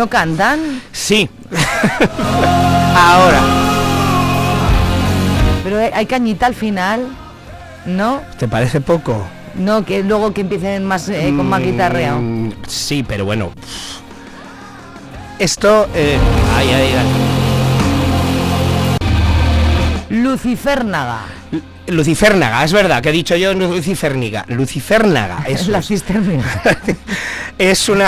¿No cantan? Sí. Ahora. Pero hay cañita al final, ¿no? ¿Te parece poco? No, que luego que empiecen más con más guitarreo. Sí, pero bueno. Esto... Ahí. Luciférnaga. Luciférnaga, es verdad, que he dicho yo Luciférniga. Luciférnaga, Es la cisterna. Es una...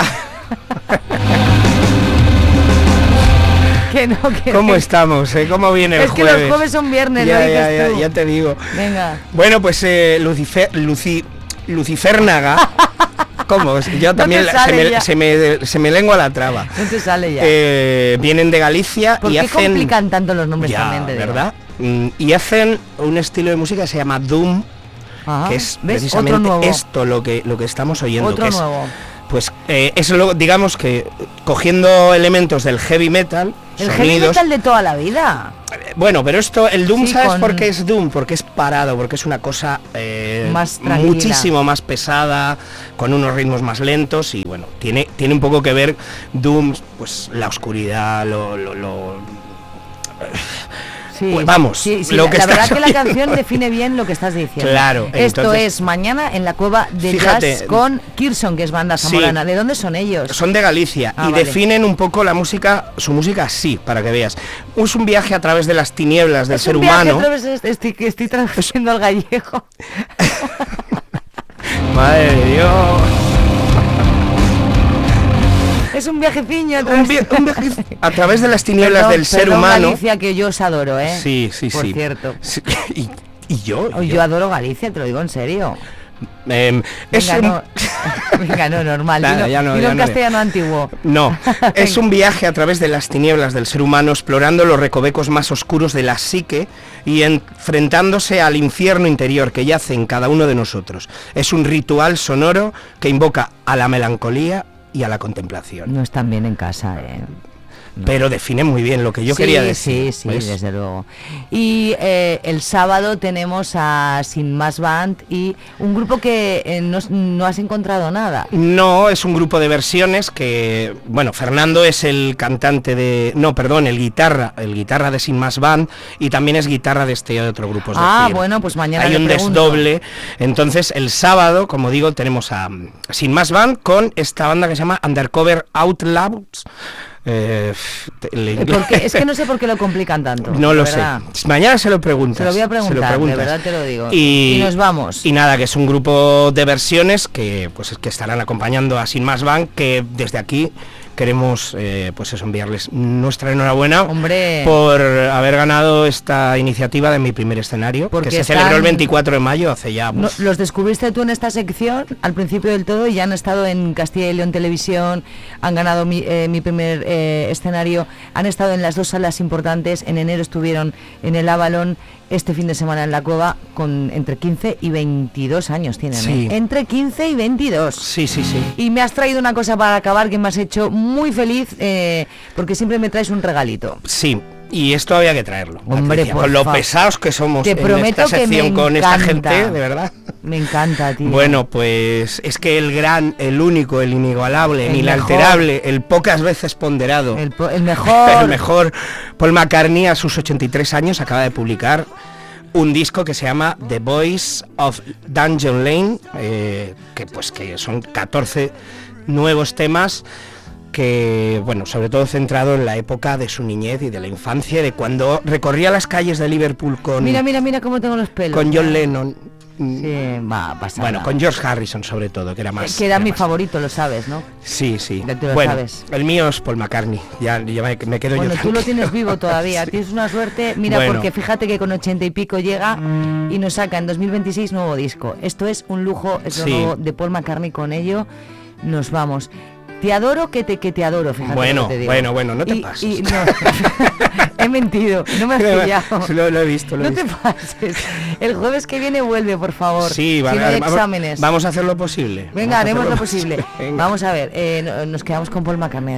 Que no. ¿Cómo estamos? ¿Cómo viene el jueves? Es que los jueves son viernes, lo dices tú. Ya te digo. Venga. Bueno, pues Luciférnaga. ¿Cómo? Yo también se me lengua la traba. No te sale ya. Vienen de Galicia. ¿Por qué complican tanto los nombres también? ¿Verdad? Y hacen un estilo de música que se llama Doom. Ajá. Que es ¿ves? precisamente esto lo que estamos oyendo. Otro nuevo. Pues eso, digamos que cogiendo elementos del heavy metal. El heavy metal de toda la vida. Bueno, pero esto, el Doom, sí, ¿sabes por qué es Doom? Porque es parado, porque es una cosa más muchísimo más pesada, con unos ritmos más lentos y bueno, tiene un poco que ver Doom, pues la oscuridad, sí, pues vamos, sí, lo que la verdad oyendo. Que la canción define bien lo que estás diciendo. Claro. Esto entonces, es mañana en la Cueva de fíjate, Jazz con Kirson, que es banda zamorana. Sí. ¿De dónde son ellos? Son de Galicia y vale. definen un poco la música, su música así, para que veas. Es un viaje a través de las tinieblas del ser humano. Estoy traduciendo al gallego. Madre de Dios. Es un viajeciño a través de las tinieblas del ser humano. Galicia, que yo os adoro, ¿eh? Sí. Por cierto. Sí, y yo. Yo adoro Galicia, te lo digo en serio. Venga, no, normal. Dilo en castellano antiguo. No, es un viaje a través de las tinieblas del ser humano, explorando los recovecos más oscuros de la psique y enfrentándose al infierno interior que yace en cada uno de nosotros. Es un ritual sonoro que invoca a la melancolía y a la contemplación. No están bien en casa, No. Pero define muy bien lo que yo quería decir. Sí, desde luego. Y el sábado tenemos a Sin Más Band y un grupo que no has encontrado nada. No, es un grupo de versiones que, bueno, Fernando es el cantante el guitarra de Sin Más Band y también es guitarra de este otro grupo. Bueno, pues mañana hay un desdoble. Entonces el sábado, como digo, tenemos a Sin Más Band con esta banda que se llama Undercover Outlaws. Es que no sé por qué lo complican tanto. No lo sé. Mañana se lo preguntas. Se lo voy a preguntar, de verdad te lo digo. Y nos vamos. Y nada, que es un grupo de versiones que estarán acompañando a Sin Más Band, que desde aquí queremos enviarles nuestra enhorabuena. Hombre, por haber ganado esta iniciativa de Mi Primer Escenario, que se celebró el 24 de mayo, hace ya... los descubriste tú en esta sección al principio del todo y ya han estado en Castilla y León Televisión, han ganado mi primer escenario, han estado en las dos salas importantes, en enero estuvieron en el Avalon, este fin de semana en la Cueva, con entre 15 y 22 años tienen, sí. Entre 15 y 22. Sí. Y me has traído una cosa para acabar que me has hecho muy feliz, porque siempre me traes un regalito. Sí. Y esto había que traerlo. Hombre, con lo pesados que somos te en esta sección con esta gente, de verdad. Me encanta, tío. Bueno, pues es que el gran, el único, el inigualable, el inalterable, el pocas veces ponderado, el mejor. El mejor Paul McCartney a sus 83 años acaba de publicar un disco que se llama The Voice of Dungeon Lane, que son 14 nuevos temas que, bueno, sobre todo centrado en la época de su niñez y de la infancia, de cuando recorría las calles de Liverpool con... Mira cómo tengo los pelos. Con John Lennon. Sí, pasa. Bueno, con George Harrison sobre todo, que era más... Que era mi favorito, lo sabes, ¿no? Sí. Bueno, sabes. El mío es Paul McCartney, ya me quedo yo. Bueno, tú lo tienes vivo todavía, sí. Tienes una suerte, porque fíjate que con 80 y pico llega y nos saca en 2026 nuevo disco. Esto es un lujo, es lo nuevo de Paul McCartney, con ello nos vamos. Te adoro que te adoro, fíjate. Bueno, te digo. Bueno, no te pases. No, he mentido, no me has pillado. Lo he visto. No te pases. El jueves que viene vuelve, por favor. Sí, vale, si no hay exámenes. Vamos a hacer lo posible. Venga, haremos lo posible. Vamos a ver, nos quedamos con Paul McCartney.